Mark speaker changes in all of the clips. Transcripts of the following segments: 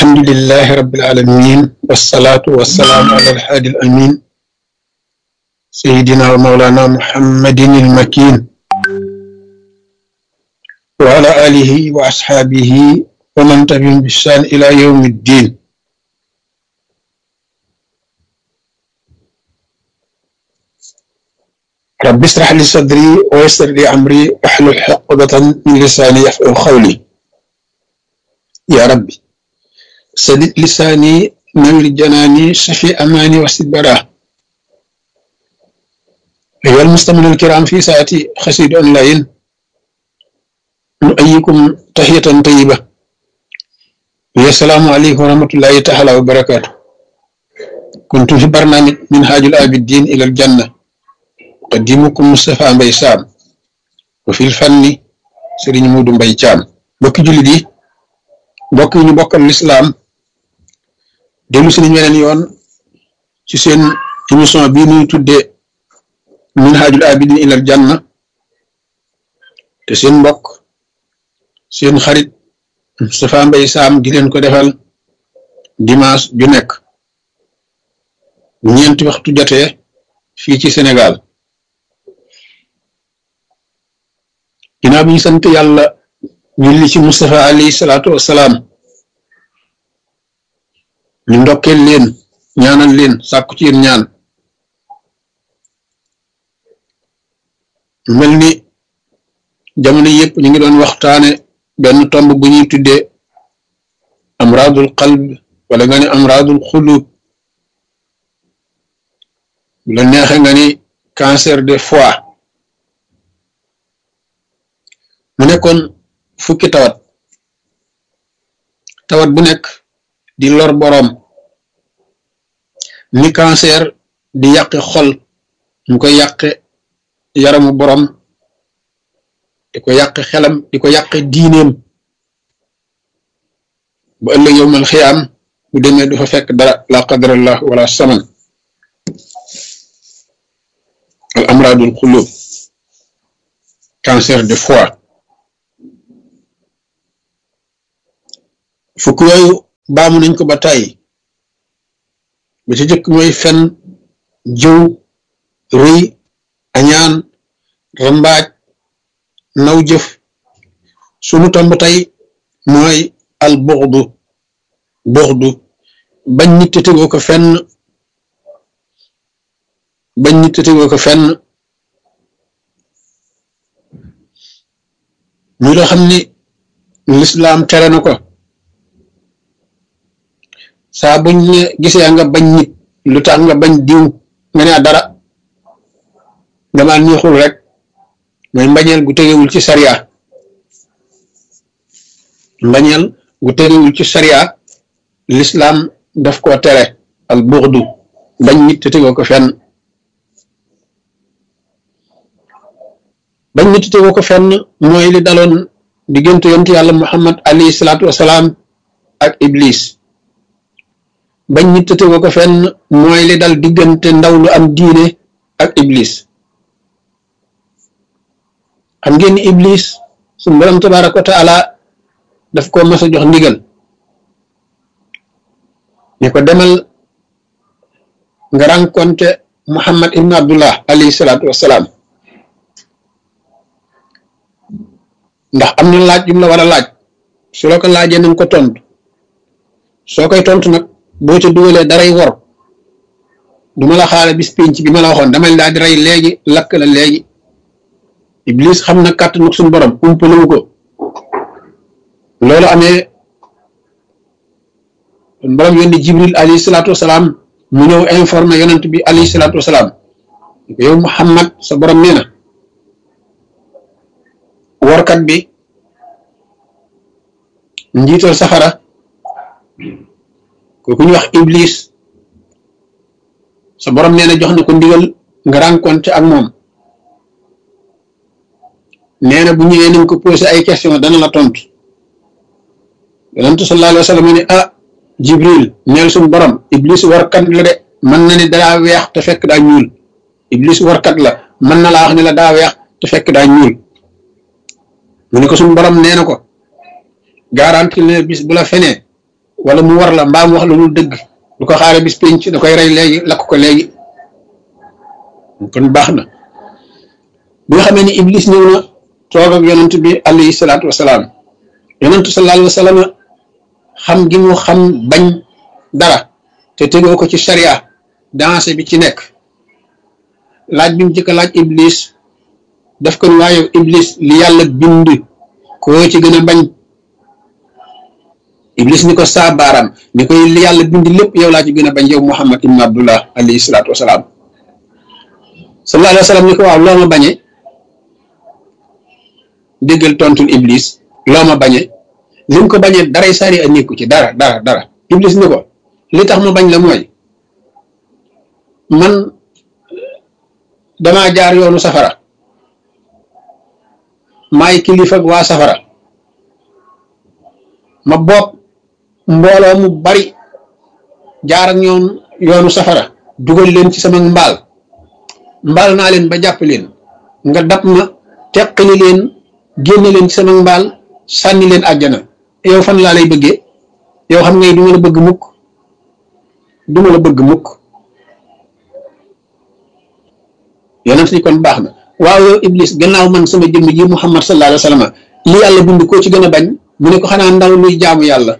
Speaker 1: الحمد لله رب العالمين والصلاة والسلام على الحادي الأمين سيدنا ومولانا محمد المكين وعلى آله وأصحابه ومن تبعهم بإحسان إلى يوم الدين. رب اشرح لي صدري ويسر لي أمري واحلل عقدة من لساني يفقهوا قولي. يا ربي سدد لساني نور جناني شفي أماني واسد براه. أيها المستمعون الكرام في ساعتي خسيد أونلاين نؤيكم تحية طيبة. السلام عليكم ورحمة الله تعالى وبركاته. كنت في برنامج منهاج العابدين إلى الجنة قديمكم مصطفى مباي سام وفي الفن سيرين مودو مباي تيام. بوكي جولي دي بوكي ñu bokkal l'islam delu ci ñu weneen yoon ci seen émission bi ñuy tuddé minhajul abidin ilal janna te seen mbokk seen xarit Moustapha Mbaye Sam di leen ko defal dimanche ju nekk ñeenti waxtu jotee fii ci Sénégal. ginnaaw bi ñu sant yàlla julli ci Moustapha alayhi salaatu wassalaam ñu ndokkeel leen ñaanal leen sàkku ci yéen ñaan. mel ni jamono yëpp ñu ngi doon waxtaane benn tomb bu ñuy tuddee amradul qalb wala nga ni amradul xulub bu la neexe nga ni cancer de foie. mu nekkoon fukki tawat bu nekk di lor boroom ni cancer di yàqe xol mu koy yàqe yaramu boroom di ko yàqe xelam di ko yàqe diineem ba ëllëg yowmal xiyaam bu demee du fa fekk dara la qadarallah wala saman. al amradul xulub cancer de foie. fukk yooyu baamu nañ ko ba tàyyi ba ci jëkk mooy fen jëw rëy añaan rambaaj naw jëf. sunu tomb tey mooy al buxdu bañ nit te tegoo ko fenn muy loo xam ni lislaam tere na ko. saa buñ ne gisee nga bañ nit lu tax nga bañ diw nga ne dara dama neexul rek mooy mbañeel gu tegewul ci sariya. mbañeel gu tegewul ci sariya l'islam daf koo tere al buxdu bañ nit te tegoo ko fenn. bañ nit te tegoo ko fenn mooy li daloon diggante yontu yàlla Muhammad alayhi salaatu wasalaam ak Iblis. bañ nit te tegoo ko fenn mooy li dal diggante ndaw lu am diine ak Iblis. xam ngeen ni Iblis suñu borom tabaaraka wa taala daf ko mas a jox ndigal ne ko demal nga rencontré Muhammad ibn Abdullah alayhi salaatu wassalaam ndax am na laaj yu mu la war a laaj. su la ko laajee nañ ko tontu soo koy tontu nag boo ca dugalee daray wor duma la xaale bis pénc bi ma la waxoon damay daal di rey léegi lakk la léegi. Iblis xam na kàttanu suñu borom umpalewu ko. loolu amee suñu borom yónni Jibril alayhi salaatu wasalaam mu ñëw informé yonent bi alayhi salaatu wasalaam yow Muhammad sa borom nee na workat bi njiital safara kooku ñu wax Iblis sa borom nee na jox na ko ndigal nga rencontré ak moom. nee na bu ñëwee nañ ko posé ay question dana la tontu. yonent sallallahu alayhi wa sallam ne Jibril neel suñu borom Iblis warkat la de mën na ni daa weex te fekk daa ñuul. Iblis warkat la mën na laa wax ne la daa weex te fekk daa ñuul. mu ne ko suñu borom nee na ko garanti ne bis bu la fenee wala mu war la mbaa mu wax la lu dëgg du ko xaare bis penc da koy rey léegi lakk ko léegi kon baax na bi nga xamee ni iblis ñëw na toog ak yonent bi alayhi salaatu wasalaam yonentu sallallahu alayhi wa sallam xam gi mu xam bañ dara te tegoo ko ci sharia dansé bi ci nekk laaj bi mu jëkk laaj iblis daf ko waaye iblis li yàlla bind koo ci gën a bañ iblis ni ko saa baaraam ni koy li yàlla bind lépp yow laa ci gën a bañ yow Muhammad ibn Abdullah alayhi salaatu wasalaam sallallahu alayhi wa sallam ni ko waaw loo ma bañee déggal tontul iblis loo ma bañee li mu ko bañee daray sari a nekku ci dara iblis ni ko li tax ma bañ la mooy man damaa jaar yoonu safara maay kilifa ak waa safara ma bopp mbooloo mu bari jaar ak ñoom yoonu safara dugal leen ci sama mbaal naa leen ba jàpp leen nga dab ma teqali leen génne leen ci sama mbaal sànni leen àjjana yow fan laa lay bëggee yow xam ngay du ma la bëgg mukk yonent ni kon baax na waaw yow iblis gannaaw man sama jëmm ji Muhammad sallallahu alayhi wa sallam li yàlla bind koo ci gën a bañ mu ne ko xanaa ndaw luy jaamu yàlla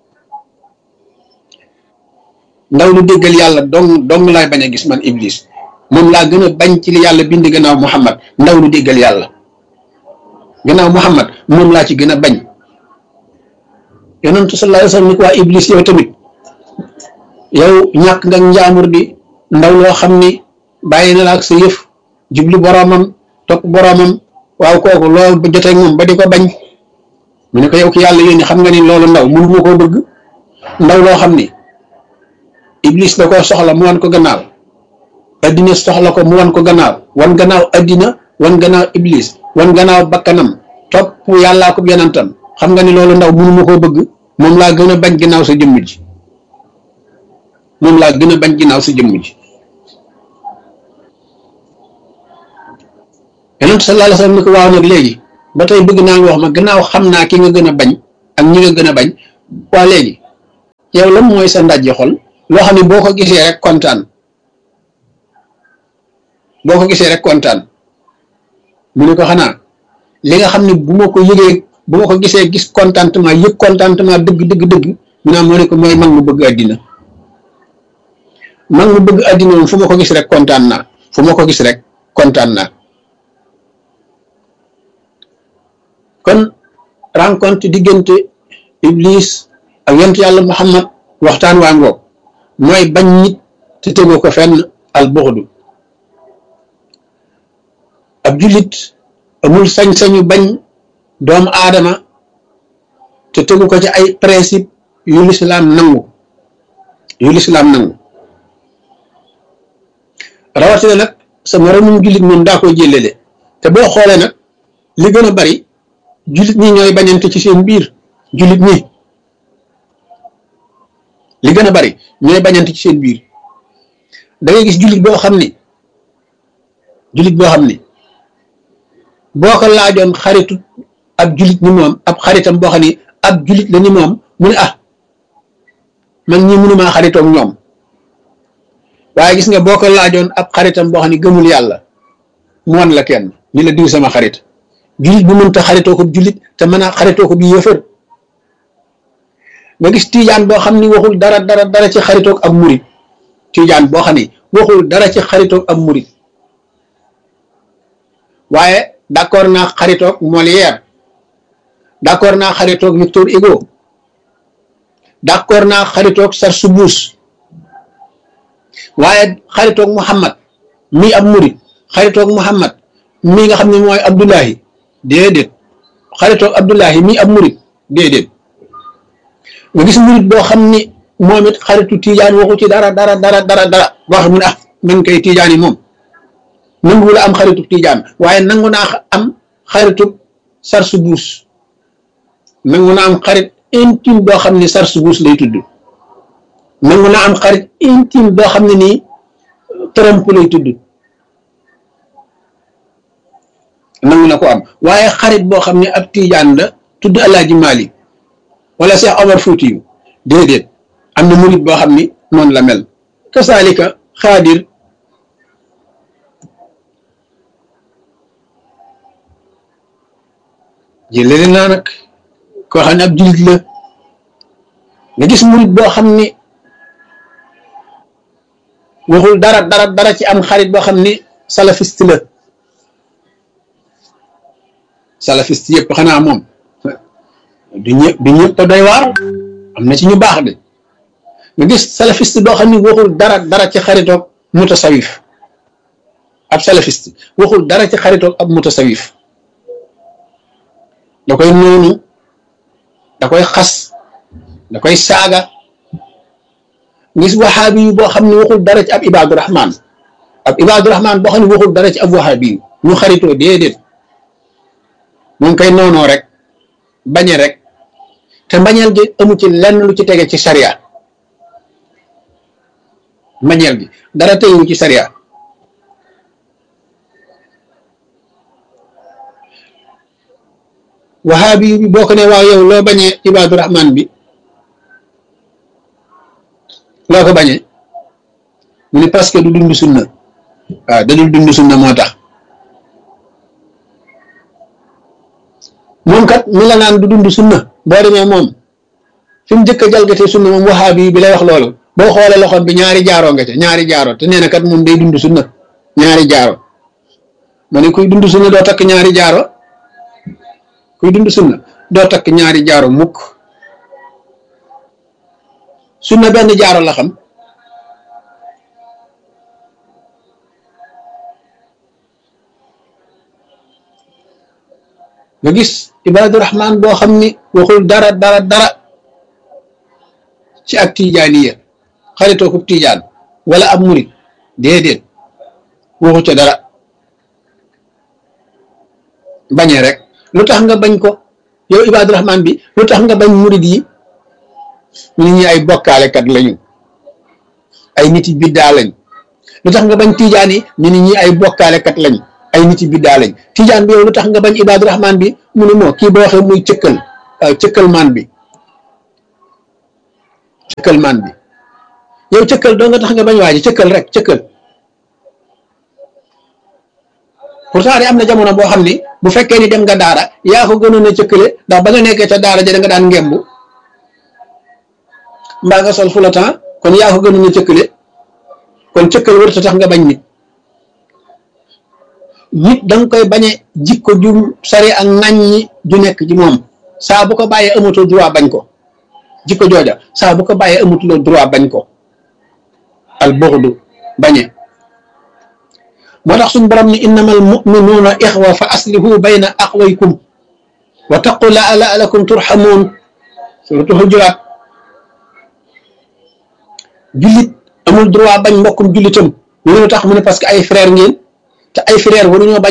Speaker 1: ndaw lu déggal yàlla dong laay bañ a gis man iblis moom laa gën a bañ ci li yàlla bind gannaaw Muhammad ndaw lu déggal yàlla gannaaw Muhammad moom laa ci gën a bañ yonentu sallallahu alayhi wa sallam ni ko waa iblis yow tamit yow ñàkk nga njaamur di ndaw loo xam ni bàyyi na la ak sa yëf jubli boroomam topp boroomam waaw kooku loolu ba jotee moom ba di ko bañ mu ne ko yow ki yàlla yónni xam nga ni loolu ndaw mënu ma koo bëgg ndaw loo xam ni iblis da koo soxla mu wan ko gannaaw addina soxla ko mu wan ko gannaaw wan gannaaw addina wan gannaaw iblis wan gannaaw bakkanam topp yàllaa ko yonentam xam nga ni loolu ndaw mënu ma koo bëgg moom laa gën a bañ ginnaaw sa jëmm ji yonent sallallahu alayhi wa sallam ni ko waaw nag léegi ba tey bëgg naa nga wax ma gannaaw xam naa ki nga gën a bañ ak ñi nga gën a bañ waa léegi yow lan mooy sa ndajji xol loo xam ne boo ko gisee rek kontaan mu ne ko xanaa li nga xam ne bu ma ko yëgee bu ma ko gisee gis contentement yëg contentement dëgg mu naa moo ne ko mooy mag mu bëgg àddina moom fu ma ko gis rek kontaan naa kon rencontre diggante iblis ak yonent yàlla Muhammad waxtaan waa ngoog mooy bañ nit te tegoo ko fenn al buxdu ab jullit amul sañ-sañu bañ doomu aadama te tegu ko ci ay principe yu lislaam nangu rawatina nag sa moromum jullit moom daa koy jëlele te boo xoolee nag li gën a bari jullit ñi ñooy bañante ci seen biir da ngay gis jullit boo xam ni boo ko laajoon xaritu ab jullit ni moom ab xaritam boo xam ni ab jullit la ni moom mu ne man ñi mënumaa xaritoog ñoom waaye gis nga boo ko laajoon ab xaritam boo xam ni gëmul yàlla mu wan la kenn ni la diw sama xarit jullit bu mënta xaritoo ko jullit te mën a xaritoo ko bi yëfër nga gis tiijaan boo xam ni waxul dara ci xaritoog ab murit waaye d'accord naa xaritoog Molière d'accord naa xaritoog Victor Hugo d'accord naa xaritoog Sarsoubouz waaye xaritoog Muhammad mii ab murit xaritoog Muhammad mii nga xam ne mooy Abdullahi déedéet xaritoog Abdullahi mii ab murit déedéet nga gis murit boo xam ni moom it xaritu tiijaan waxu ci dara boo xam ne man kay tiijaan yi moom nangu la am xaritu tiijaan waaye nangu naa am xaritu Sarsoubouz nangu naa am xarit intime boo xam ne Sarsoubouz lay tudd nangu naa am xarit intime boo xam ne nii Trump lay tudd nangu na ko am waaye xarit boo xam ne ab tiijaan la tudd Alaaji Maalik wala Cheikh Omar Foutiyou déedéet am na murit boo xam ni noonu la mel kasaalika xaadir jëlale naa nag koo xam ne ab jullit la nga gis murit boo xam ni waxul dara ci am xarit boo xam ni salafiste la salafiste yëpp xanaa moom du ñëpp doy waar am na ci ñu baax de nga gis salafiste boo xam ni waxul dara ci xaritoog mutasawif ab salafiste waxul dara ci xaritoog ab mutasawif da koy noonu da koy xas da koy saaga gis waxaabi yu boo xam ne waxul dara ci ab ibaadu rahman boo xam ne waxul dara ci ab waxaabi yu ñu xaritoo déedéet moom koy noonoo rek bañe rek te mbañeel gi amu ci lenn lu ci tege ci sariya mbañeel gi dara tegewu ci sariya waxaabi bi boo ko ne waaw yow loo bañee ibaadu rahman bi loo ko bañee mu ne parce que du dund sunna waaw da dul dund sunna moo tax moom kat mi la naan du dund sunna boo demee moom fi mu njëkk a jalgatee sunna moom waxaabi bi lay wax loolu boo xoolee loxoom bi ñaari jaaroo nga ca ñaari jaaro te nee na kat moom day dund sunna ñaari jaaro ma ne kuy dund sunna doo takk ñaari jaaro kuy dund sunna doo takk ñaari jaaro mukk sunna benn jaaro la xam nga gis ibaadu rahman boo xam ni waxul dara ci ak tijaaniya xaritoo ko tijaan wala ab murit déedéet waxu ca dara bañee rek lu tax nga bañ ko yow ibaadu rahman bi lu tax nga bañ murit yi nit ñi ay bokkaalekat lañu ay nit yi biddaa lañ lu tax nga bañ tijaan yi ñu nit ñi ay bokkaalekat lañ ay nit yi biddaa lañ tijaan bi yow lu tax nga bañ ibaadu rahman bi mu ne moo kii boo waxee muy cëkkal maan bi yow cëkkal doo nga tax nga bañ waaji cëkkal rek cëkkal pourtant am na jamono boo xam ni bu fekkee ni dem nga daara yaa ko gënoon a cëkkale ndax ba nga nekkee ca daara ja da nga daan ngembu mbaa nga sol fulatan kon yaa ko gënoon a cëkkale kon cëkkal warut a tax nga bañ nit da nga koy bañe jikko ju sari ak ŋàññi ju nekk ci moom saa bu ko bàyyee amatul droit bañ ko jikko jooja saa bu ko bàyyee amatul droit bañ ko al bughdu bañe moo tax suñu borom ni innamal mu'minuuna ixwa fa aslihu bayna axwaykum wa taqu la'allakum turhamuun suratu Hujuraat jullit amul droit bañ mbokkum jullitam lu tax mu ne parce que ay frère ngeen te ay frère waruñoo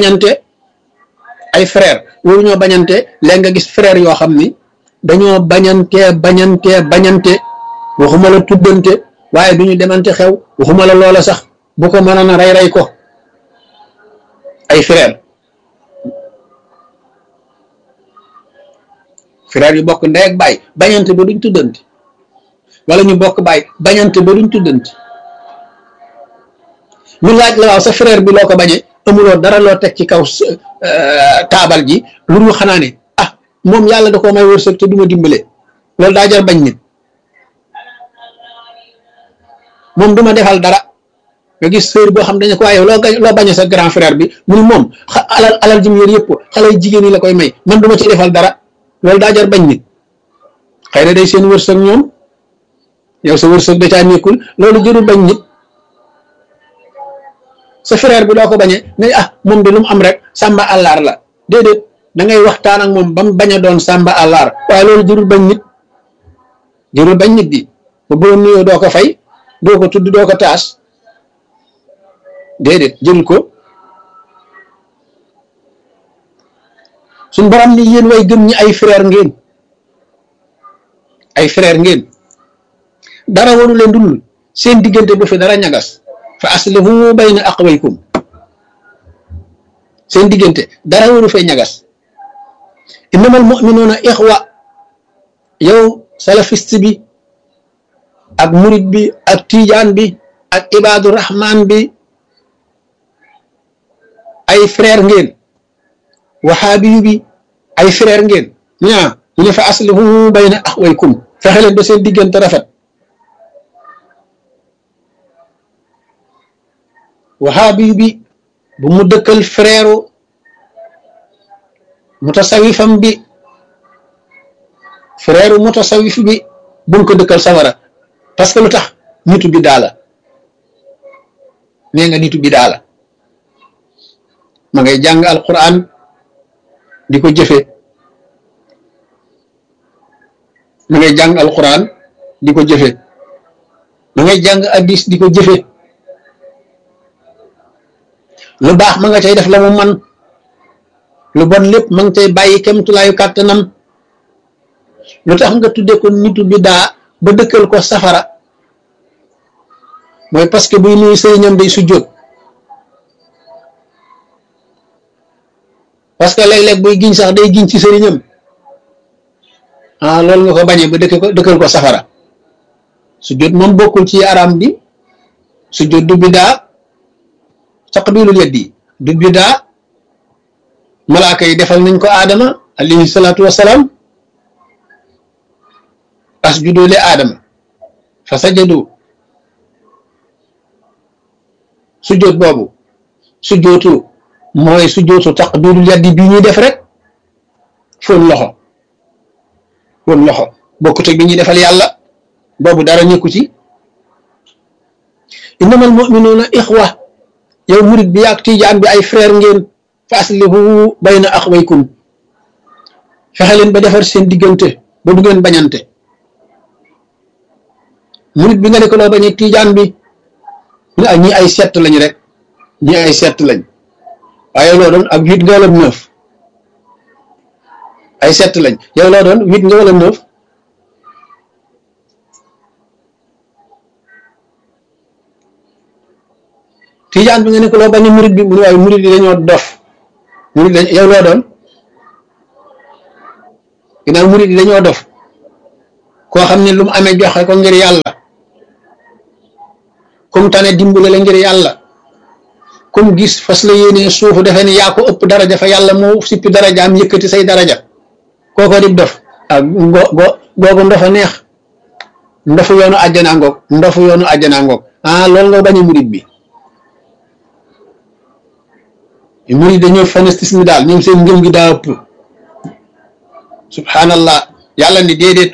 Speaker 1: bañante léegi nga gis frère yoo xam ni dañoo bañante waxuma la tuddante waaye duñu demante xew waxuma la loola sax bu ko mënoon a rey ko ay frère yu bokk ndey ak baay bañante ba duñ tuddante wala ñu bokk baay bañante ba duñ tuddante ñu laaj la waaw sa frère bi loo ko bañee amuloo dara loo teg ci kaw taabal ji lu dul xanaa ne moom yàlla da koo may wërsëg te duma dimbale loolu daa jar bañ nit moom duma defal dara nga gis sœur boo xam dañ ko waaye loo bañee sa grand frère bi mu ni moom alal ji mu yor yëpp xale jigéen yi la koy may man duma ci defal dara loolu daa jar bañ nit xëy na day seen wërsëg ñoom yow sa wërsëg da caa nekkul loolu jërul bañ nit sa frère bi doo ko bañee ne moom de lu mu am rek sàmba àllaar la déedéet da ngay waxtaan ak moom ba mu bañ a doon sàmba àllaar waaye loolu jërul bañ nit di ba boo nuyoo doo ko fay doo ko tudd doo ko taas déedéet jël ko suñ borom ni yéen way gëm ñi ay frère ngeen dara waru leen dul seen diggante bu fi dara ñagas fa aslihu bayna aqwaykum seen diggante dara waru fay ñagas innamal mu'minuuna ixwa yow salafiste bi ak murit bi ak tijaan bi ak ibaadu rahman bi ay frère ngeen wahaabi yu bi ay frère ngeen ñu ne fa aslihu bayna axwaykum fexe leen ba seen diggante rafet wahaabi yu bi bu mu dëkkal frère mutasawifam bi frère mutasawif bi bu mu ko dëkkal sawara parce que lu tax nitu bi daala nee nga nitu bi daala ma ngay jàng alquran di ko jëfe ma ngay jàng alquran di ko jëfe ma ngay jàng hadis di ko jëfe lu baax ma nga cay def la mu man lu bon lépp ma nga cay bàyyi kemtulaayu kàttanam lu tax nga tudde ko nitu bi daa ba dëkkal ko safara mooy parce que buy nuyu sëriñam day sujjóot parce que léeg-léeg buy giñ sax day giñ ci sëriñam loolu nga ko bañee ba dëkkal ko safara sujjóot moom bokkul ci aram bi sujjóot du bidaa taqbilul yaddi du bidaa malaaka yi defal nañ ko aadama alayhi salaatu wasalaam asjudu li aadama fa sajadu sujjóot boobu sujjóotu mooy sujjóotu taqbilul yaddi bi ñuy def rek fóon loxo bokkut ak bi ñuy defal yàlla boobu dara ñëkku ci innamal mu'minuuna ixwa yow murit bi ak tijaan bi ay frère ngeen fa aslihu bayna axwaykum fexe leen ba defar seen diggante ba du ngeen bañante murit bi nga ne ko loo bañee tijaan bi ñi ay sett lañ rek ñi ay sett lañ waaye loo doon ak 8 nga wala 9 ay sett lañ yow loo doon 8 nga wala 9 tijaan bi nga ne ko loo bañee murit bi mu ne waaye murit yi dañoo dof yow loo doon ginnaaw murit yi dañoo dof koo xam ne lu mu amee joxe ko ngir yàlla comme tane dimbale la ngir yàlla comme gis fas la yéenee suufu defe ne yaa ko ëpp daraja fa yàlla moo sippi daraja am yëkkati say daraja kooko di dof googu ndofa neex ndofu yoonu àjjana ngoog loolu nga bañ a murit bi murit dañoo fanatisme daal ñoom seen ngëm gi daa ëpp subhanallah yàlla ni déedéet